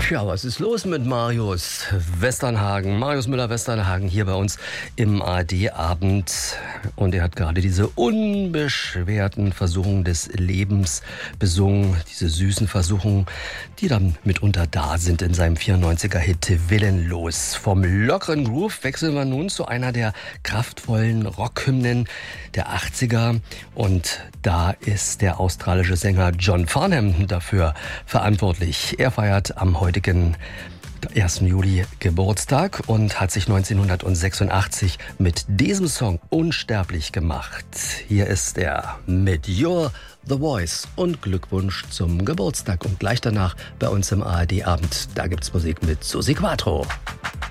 Ja, was ist los mit Marius Westernhagen? Marius Müller-Westernhagen hier bei uns im ARD-Abend. Und er hat gerade diese unbeschwerten Versuchungen des Lebens besungen, diese süßen Versuchungen, die dann mitunter da sind in seinem 94er-Hit Willenlos. Vom lockeren Groove wechseln wir nun zu einer der kraftvollen Rockhymnen der 80er. Und da ist der australische Sänger John Farnham dafür verantwortlich. Er feiert am heutigen 1. Juli Geburtstag und hat sich 1986 mit diesem Song unsterblich gemacht. Hier ist er mit You're the Voice und Glückwunsch zum Geburtstag. Und gleich danach bei uns im ARD-Abend, da gibt's Musik mit Susi Quatro.